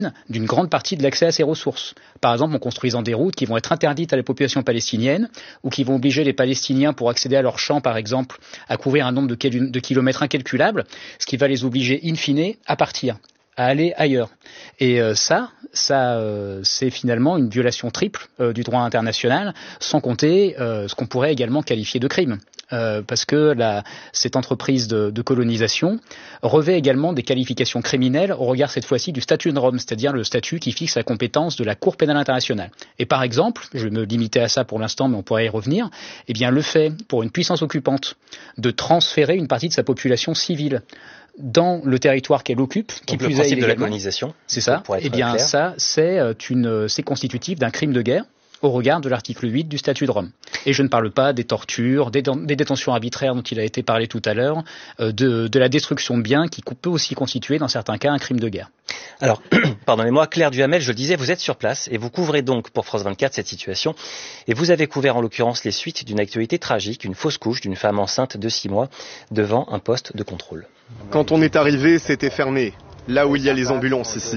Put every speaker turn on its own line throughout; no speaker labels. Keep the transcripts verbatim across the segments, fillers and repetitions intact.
d'une grande partie de l'accès à ces ressources. Par exemple, en construisant des routes qui vont être interdites à la population palestinienne ou qui vont obliger les Palestiniens, pour accéder à leurs champs, par exemple, à couvrir un nombre de, de kilomètres incalculable, ce qui va les obliger, in fine, à partir, à aller ailleurs. Et euh, ça, ça euh, c'est finalement une violation triple euh, du droit international, sans compter euh, ce qu'on pourrait également qualifier de crime. Euh, parce que la, cette entreprise de, de colonisation revêt également des qualifications criminelles au regard cette fois-ci du statut de Rome, c'est-à-dire le statut qui fixe la compétence de la Cour pénale internationale. Et par exemple, je vais me limiter à ça pour l'instant, mais on pourrait y revenir, eh bien le fait pour une puissance occupante de transférer une partie de sa population civile dans le territoire qu'elle occupe, qui
plus
est
le principe de la
illégalement,
colonisation,
c'est ça. Eh bien clair. ça, c'est une, c'est constitutif d'un crime de guerre au regard de l'article huit du statut de Rome. Et je ne parle pas des tortures, des, des détentions arbitraires dont il a été parlé tout à l'heure, euh, de, de la destruction de biens qui peut aussi constituer dans certains cas un crime de guerre.
Alors, pardonnez-moi, Claire Duhamel, je le disais, vous êtes sur place et vous couvrez donc pour France vingt-quatre cette situation. Et vous avez couvert en l'occurrence les suites d'une actualité tragique, une fausse couche d'une femme enceinte de six mois devant un poste de contrôle.
Quand on est arrivé, c'était fermé, là où il y a les ambulances ici.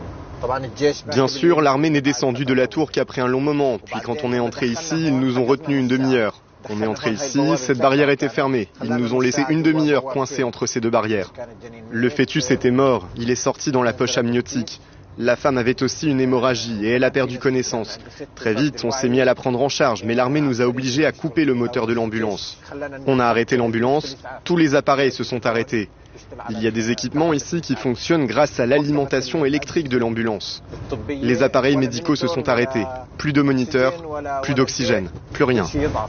Bien sûr, l'armée n'est descendue de la tour qu'après un long moment. Puis quand on est entré ici, ils nous ont retenu une demi-heure. On est entré ici, cette barrière était fermée. Ils nous ont laissé une demi-heure coincés entre ces deux barrières. Le fœtus était mort, il est sorti dans la poche amniotique. La femme avait aussi une hémorragie et elle a perdu connaissance. Très vite, on s'est mis à la prendre en charge, mais l'armée nous a obligés à couper le moteur de l'ambulance. On a arrêté l'ambulance, tous les appareils se sont arrêtés. Il y a des équipements ici qui fonctionnent grâce à l'alimentation électrique de l'ambulance. Les appareils médicaux se sont arrêtés. Plus de moniteurs, plus d'oxygène, plus rien.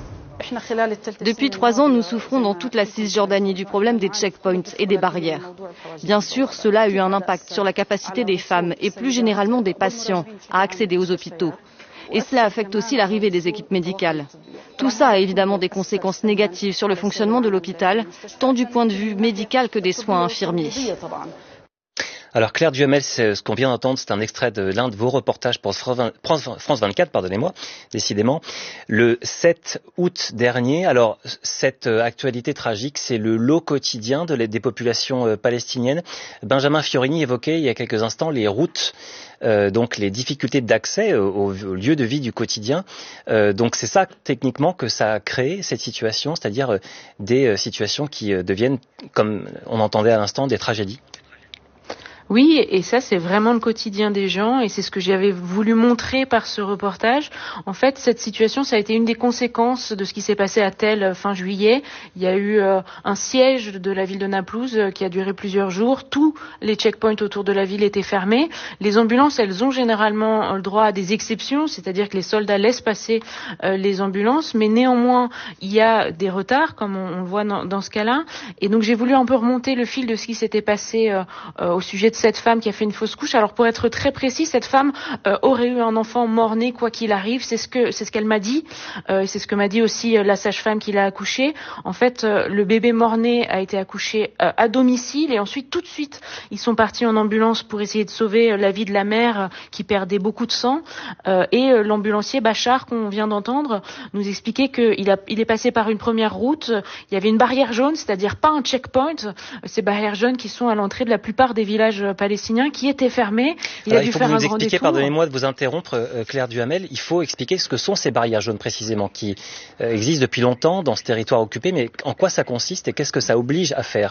Depuis trois ans, nous souffrons dans toute la Cisjordanie du problème des checkpoints et des barrières. Bien sûr, cela a eu un impact sur la capacité des femmes et plus généralement des patients à accéder aux hôpitaux. Et cela affecte aussi l'arrivée des équipes médicales. Tout ça a évidemment des conséquences négatives sur le fonctionnement de l'hôpital, tant du point de vue médical que des soins infirmiers.
Alors Claire Duhamel, ce qu'on vient d'entendre, c'est un extrait de l'un de vos reportages pour France vingt-quatre, pardonnez-moi, décidément, le sept août dernier. Alors cette actualité tragique, c'est le lot quotidien de les, des populations palestiniennes. Benjamin Fiorini évoquait il y a quelques instants les routes, euh, donc les difficultés d'accès au, au lieu de vie du quotidien. Euh, donc c'est ça techniquement que ça a créé cette situation, c'est-à-dire euh, des euh, situations qui euh, deviennent, comme on entendait à l'instant, des tragédies.
Oui, et ça c'est vraiment le quotidien des gens et c'est ce que j'avais voulu montrer par ce reportage. En fait, cette situation, ça a été une des conséquences de ce qui s'est passé à Tel fin juillet. Il y a eu euh, un siège de la ville de Naplouse euh, qui a duré plusieurs jours. Tous les checkpoints autour de la ville étaient fermés. Les ambulances, elles ont généralement le droit à des exceptions, c'est-à-dire que les soldats laissent passer euh, les ambulances, mais néanmoins, il y a des retards, comme on, on le voit dans, dans ce cas-là. Et donc j'ai voulu un peu remonter le fil de ce qui s'était passé euh, euh, au sujet de cette femme qui a fait une fausse couche. Alors pour être très précis, cette femme euh, aurait eu un enfant mort-né quoi qu'il arrive. C'est ce que c'est ce qu'elle m'a dit. Euh, c'est ce que m'a dit aussi euh, la sage-femme qui l'a accouché. En fait, euh, le bébé mort-né a été accouché euh, à domicile et ensuite tout de suite ils sont partis en ambulance pour essayer de sauver euh, la vie de la mère euh, qui perdait beaucoup de sang. Euh, et euh, l'ambulancier Bachar qu'on vient d'entendre nous expliquait qu'il a il est passé par une première route. Il y avait une barrière jaune, c'est-à-dire pas un checkpoint. Ces barrières jaunes qui sont à l'entrée de la plupart des villages palestinien qui était fermé. Il
Alors,
a dû
il faut
faire
que vous nous
un grand
expliquiez,
détour.
pardonnez-moi de vous interrompre, euh, Claire Duhamel, il faut expliquer ce que sont ces barrières jaunes précisément, qui euh, existent depuis longtemps dans ce territoire occupé, mais en quoi ça consiste et qu'est-ce que ça oblige à faire ?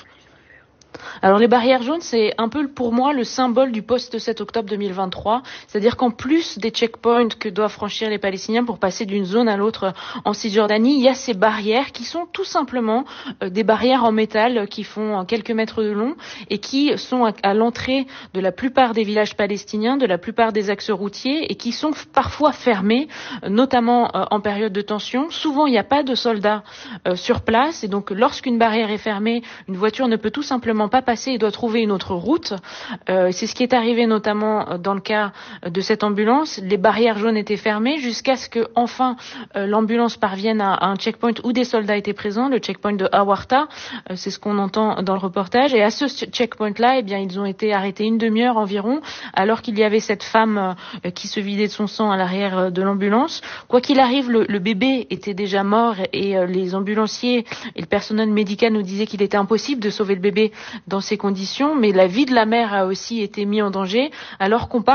Alors les barrières jaunes, c'est un peu pour moi le symbole du post-sept octobre deux mille vingt-trois, c'est-à-dire qu'en plus des checkpoints que doivent franchir les Palestiniens pour passer d'une zone à l'autre en Cisjordanie, il y a ces barrières qui sont tout simplement euh, des barrières en métal qui font quelques mètres de long et qui sont à, à l'entrée de la plupart des villages palestiniens, de la plupart des axes routiers et qui sont parfois fermés, euh, notamment euh, en période de tension. Souvent, il n'y a pas de soldats euh, sur place et donc lorsqu'une barrière est fermée, une voiture ne peut tout simplement pas passer et doit trouver une autre route. Euh, c'est ce qui est arrivé notamment dans le cas de cette ambulance. Les barrières jaunes étaient fermées jusqu'à ce que enfin euh, l'ambulance parvienne à, à un checkpoint où des soldats étaient présents, le checkpoint de Hawarta. Euh, c'est ce qu'on entend dans le reportage. Et à ce checkpoint-là, eh bien, ils ont été arrêtés une demi-heure environ, alors qu'il y avait cette femme euh, qui se vidait de son sang à l'arrière de l'ambulance. Quoi qu'il arrive, le, le bébé était déjà mort et euh, les ambulanciers et le personnel médical nous disaient qu'il était impossible de sauver le bébé dans ces conditions, mais la vie de la mère a aussi été mise en danger, alors qu'on parle